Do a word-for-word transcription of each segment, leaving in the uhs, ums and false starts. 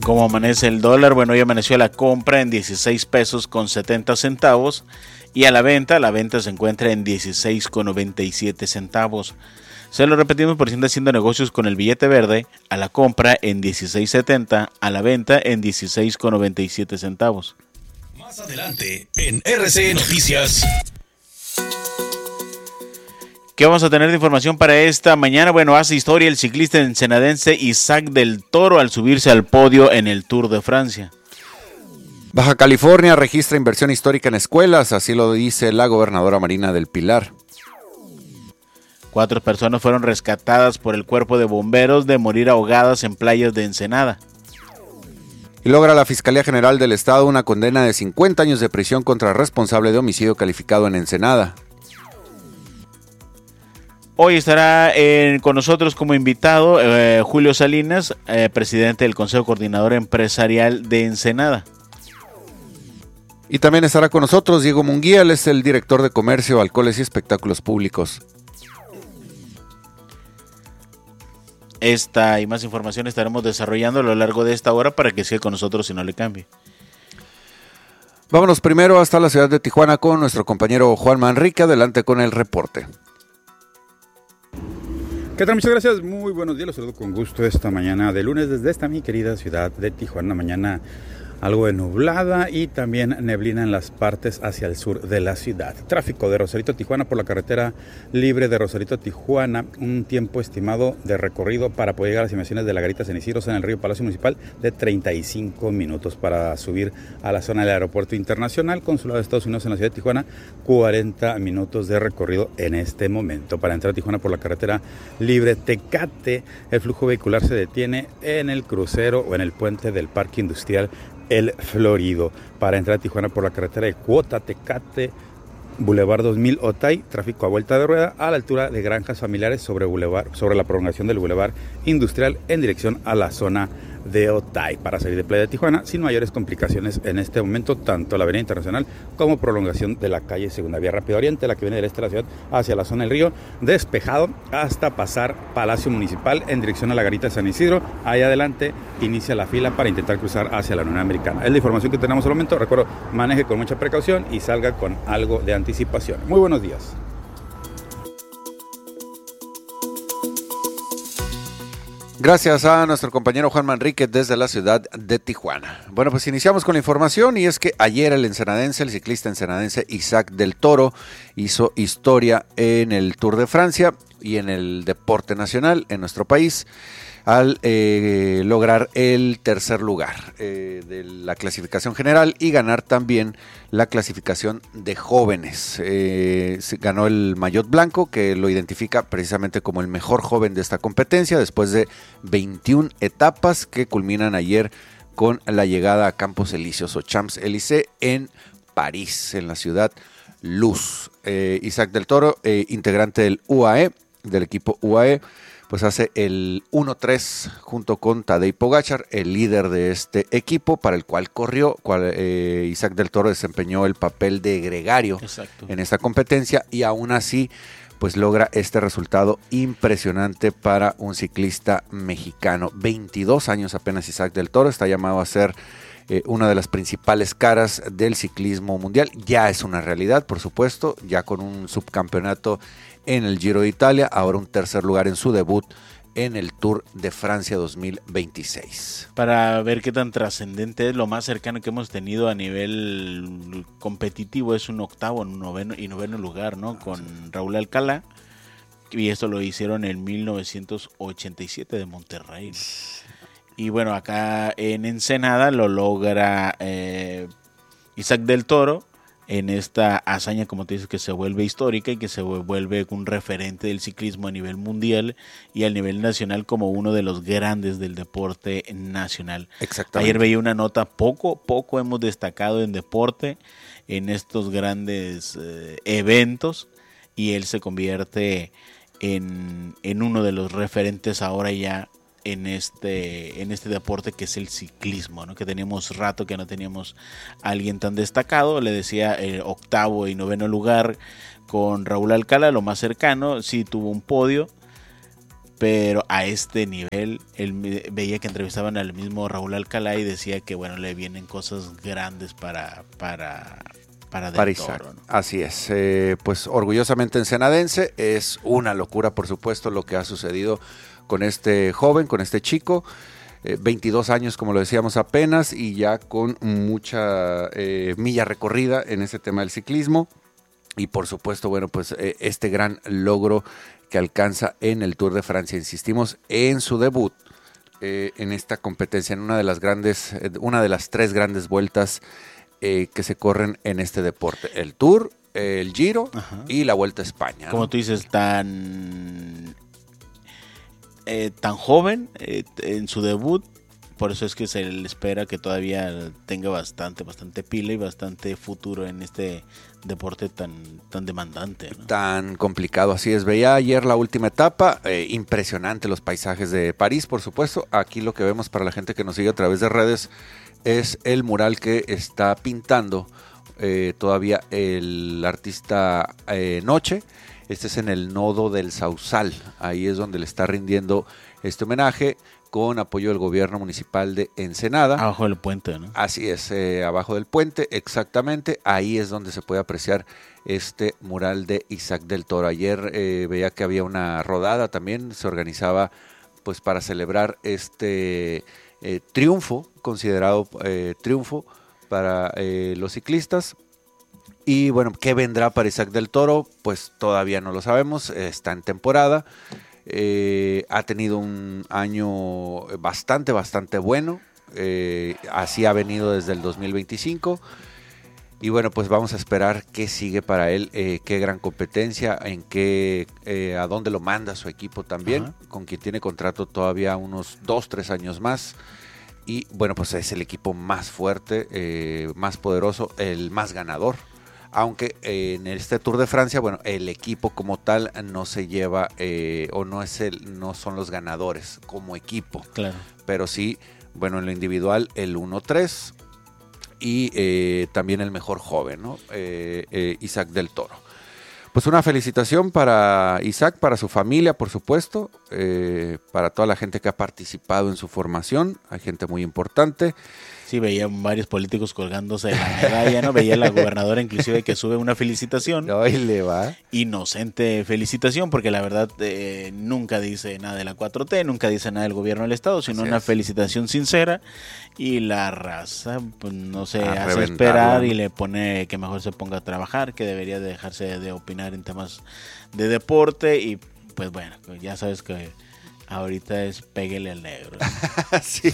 ¿Cómo amanece el dólar? Bueno, hoy amaneció a la compra en dieciséis pesos con setenta centavos y a la venta, la venta se encuentra en dieciséis con noventa y siete centavos. Se lo repetimos por si anda haciendo negocios con el billete verde, a la compra en dieciséis setenta, a la venta en dieciséis con noventa y siete centavos. Más adelante en R C Noticias. ¿Qué vamos a tener de información para esta mañana? Bueno, hace historia el ciclista ensenadense Isaac del Toro al subirse al podio en el Tour de Francia. Baja California registra inversión histórica en escuelas, así lo dice la gobernadora Marina del Pilar. Cuatro personas fueron rescatadas por el cuerpo de bomberos de morir ahogadas en playas de Ensenada. Y logra la Fiscalía General del Estado una condena de cincuenta años de prisión contra el responsable de homicidio calificado en Ensenada. Hoy estará eh, con nosotros como invitado eh, Julio Salinas, eh, presidente del Consejo Coordinador Empresarial de Ensenada. Y también estará con nosotros Diego Munguía, él es el director de Comercio, Alcoholes y Espectáculos Públicos. Esta y más información estaremos desarrollando a lo largo de esta hora para que siga con nosotros y no le cambie. Vámonos primero hasta la ciudad de Tijuana con nuestro compañero Juan Manrique. Adelante con el reporte. ¿Qué tal? Muchas gracias, muy buenos días, los saludo con gusto esta mañana de lunes desde esta mi querida ciudad de Tijuana. Mañana algo de nublada y también neblina en las partes hacia el sur de la ciudad. Tráfico de Rosarito a Tijuana por la carretera libre de Rosarito a Tijuana. Un tiempo estimado de recorrido para poder llegar a las inmediaciones de la Garita San Isidro en el río Palacio Municipal de treinta y cinco minutos. Para subir a la zona del Aeropuerto Internacional Consulado de Estados Unidos en la ciudad de Tijuana, cuarenta minutos de recorrido en este momento. Para entrar a Tijuana por la carretera libre Tecate, el flujo vehicular se detiene en el crucero o en el puente del Parque Industrial El Florido. Para entrar a Tijuana por la carretera de Cuota Tecate, Boulevard dos mil Otay, tráfico a vuelta de rueda a la altura de Granjas Familiares sobre, Boulevard, sobre la prolongación del Boulevard Industrial en dirección a la zona de Otay. Para salir de Playa de Tijuana sin mayores complicaciones en este momento, tanto la Avenida Internacional como prolongación de la calle Segunda Vía Rápido Oriente, la que viene del este de la ciudad hacia la zona del río, despejado hasta pasar Palacio Municipal en dirección a la Garita de San Isidro. Ahí adelante inicia la fila para intentar cruzar hacia la Unión Americana. Es la información que tenemos al momento. Recuerdo, maneje con mucha precaución y salga con algo de anticipación. Muy buenos días. Gracias a nuestro compañero Juan Manrique desde la ciudad de Tijuana. Bueno, pues iniciamos con la información y es que ayer el ensenadense, el ciclista ensenadense Isaac del Toro hizo historia en el Tour de Francia y en el deporte nacional en nuestro país al eh, lograr el tercer lugar eh, de la clasificación general y ganar también la clasificación de jóvenes. Eh, ganó el maillot blanco, que lo identifica precisamente como el mejor joven de esta competencia, después de veintiuna etapas que culminan ayer con la llegada a Campos Elíseos o Champs-Élysées en París, en la ciudad Luz. Eh, Isaac del Toro, eh, integrante del U A E, del equipo U A E, pues hace el uno tres junto con Tadej Pogačar, el líder de este equipo para el cual corrió. Cual, eh, Isaac del Toro desempeñó el papel de gregario Exacto. en esta competencia y aún así pues logra este resultado impresionante para un ciclista mexicano. veintidós años apenas Isaac del Toro, está llamado a ser eh, una de las principales caras del ciclismo mundial. Ya es una realidad, por supuesto, ya con un subcampeonato en el Giro de Italia, ahora un tercer lugar en su debut en el Tour de Francia dos mil veintiséis. Para ver qué tan trascendente es, lo más cercano que hemos tenido a nivel competitivo es un octavo, un noveno y noveno lugar, ¿no? Con Raúl Alcalá, y esto lo hicieron en mil novecientos ochenta y siete de Monterrey, ¿no? Y bueno, acá en Ensenada lo logra eh, Isaac del Toro, en esta hazaña, como te dices, que se vuelve histórica y que se vuelve un referente del ciclismo a nivel mundial y a nivel nacional como uno de los grandes del deporte nacional. Exactamente. Ayer veía una nota, poco, poco hemos destacado en deporte, en estos grandes eh, eventos, y él se convierte en, en uno de los referentes ahora ya en este en este deporte que es el ciclismo, ¿no? Que teníamos rato que no teníamos a alguien tan destacado. Le decía el octavo y noveno lugar con Raúl Alcalá, lo más cercano, sí tuvo un podio, pero a este nivel, él veía que entrevistaban al mismo Raúl Alcalá y decía que bueno, le vienen cosas grandes para para para, para Del Isaac. Toro, ¿no? Así es, eh, pues orgullosamente ensenadense. Es una locura, por supuesto, lo que ha sucedido con este joven, con este chico. Eh, veintidós años, como lo decíamos apenas, y ya con mucha eh, milla recorrida en este tema del ciclismo. Y por supuesto, bueno, pues eh, este gran logro que alcanza en el Tour de Francia. Insistimos en su debut eh, en esta competencia, en una de las grandes, eh, una de las tres grandes vueltas eh, que se corren en este deporte: el Tour, eh, el Giro, ajá, y la Vuelta a España, ¿no? Como tú dices, tan eh, tan joven eh, en su debut. Por eso es que se le espera que todavía tenga bastante, bastante pila y bastante futuro en este deporte tan, tan demandante, ¿no? Tan complicado, así es. Veía ayer la última etapa, eh, impresionante los paisajes de París, por supuesto. Aquí lo que vemos para la gente que nos sigue a través de redes es el mural que está pintando eh, todavía el artista eh, Noche. Este es en el nodo del Sausal, ahí es donde le está rindiendo este homenaje, con apoyo del gobierno municipal de Ensenada. Abajo del puente, ¿no? Así es, eh, abajo del puente, exactamente. Ahí es donde se puede apreciar este mural de Isaac del Toro. Ayer eh, veía que había una rodada también, se organizaba pues para celebrar este eh, triunfo, considerado eh, triunfo para eh, los ciclistas. Y bueno, ¿qué vendrá para Isaac del Toro? Pues todavía no lo sabemos, eh, está en temporada. Eh, ha tenido un año bastante, bastante bueno, eh, así ha venido desde el dos mil veinticinco, y bueno, pues vamos a esperar qué sigue para él, eh, qué gran competencia, en qué, eh, a dónde lo manda su equipo también, uh-huh, con quien tiene contrato todavía unos dos, tres años más, y bueno, pues es el equipo más fuerte, eh, más poderoso, el más ganador. Aunque eh, en este Tour de Francia, bueno, el equipo como tal no se lleva eh, o no es el, no son los ganadores como equipo. Claro. Pero sí, bueno, en lo individual el uno tres y eh, también el mejor joven, ¿no? Eh, eh, Isaac del Toro. Pues una felicitación para Isaac, para su familia, por supuesto, eh, para toda la gente que ha participado en su formación. Hay gente muy importante. Sí, veía varios políticos colgándose de la medalla, ¿no? Veía a la gobernadora inclusive que sube una felicitación. No, y le va. Inocente felicitación, porque la verdad eh, nunca dice nada de la cuatro T, nunca dice nada del gobierno del estado, sino Así una es. felicitación sincera. Y la raza, pues no se a hace esperar, ¿no? Y le pone que mejor se ponga a trabajar, que debería dejarse de opinar en temas de deporte. Y pues bueno, ya sabes que ahorita es péguele al negro, ¿no? Sí.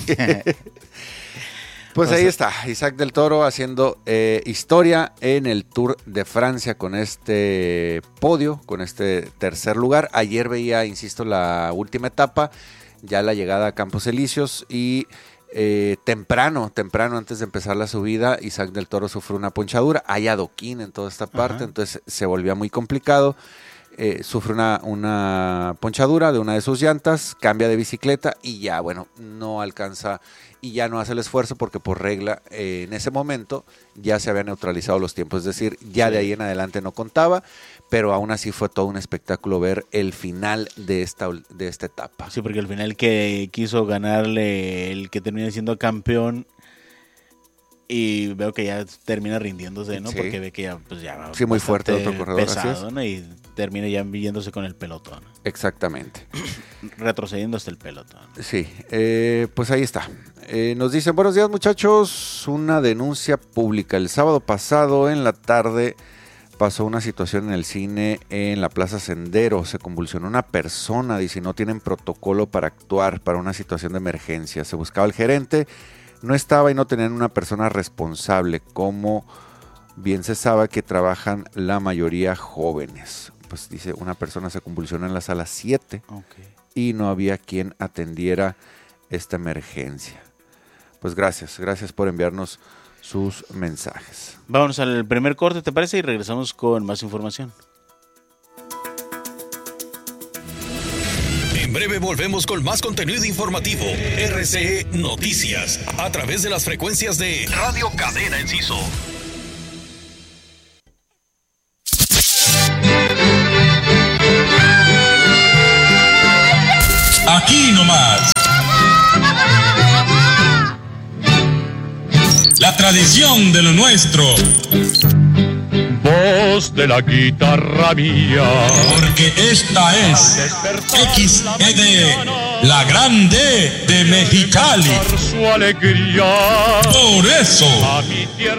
Pues ahí está, Isaac del Toro haciendo eh, historia en el Tour de Francia con este podio, con este tercer lugar. Ayer veía, insisto, la última etapa, ya la llegada a Campos Elíseos y eh, temprano, temprano antes de empezar la subida, Isaac del Toro sufre una ponchadura. Hay adoquín en toda esta parte, Ajá. entonces se volvía muy complicado. Eh, sufre una, una ponchadura de una de sus llantas, cambia de bicicleta y ya, bueno, no alcanza y ya no hace el esfuerzo porque por regla eh, en ese momento ya se habían neutralizado los tiempos, es decir, ya de ahí en adelante no contaba, pero aún así fue todo un espectáculo ver el final de esta, de esta etapa. Sí, porque el final que quiso ganarle el que termina siendo campeón, y veo que ya termina rindiéndose, ¿no? Sí. Porque ve que ya, pues ya va sí, muy fuerte otro corredor, pesado, ¿no? Y termina ya yéndose con el pelotón. Exactamente. Retrocediendo hasta el pelotón. Sí, eh, pues ahí está. Eh, nos dicen, buenos días muchachos, una denuncia pública. El sábado pasado en la tarde pasó una situación en el cine en la Plaza Sendero. Se convulsionó una persona, dice, no tienen protocolo para actuar para una situación de emergencia. Se buscaba el gerente, no estaba y no tenían una persona responsable, como bien se sabe que trabajan la mayoría jóvenes. Pues dice, una persona se convulsionó en la sala siete okay. y no había quien atendiera esta emergencia. Pues gracias, gracias por enviarnos sus mensajes. Vámonos al primer corte, ¿te parece? Y regresamos con más información. En breve volvemos con más contenido informativo. R C E Noticias, a través de las frecuencias de Radio Cadena Enciso. aquí nomás. La tradición de lo nuestro. Voz de la guitarra mía. Porque esta es X E D, la grande de Mexicali. Su alegría. Por eso. A mi tierra.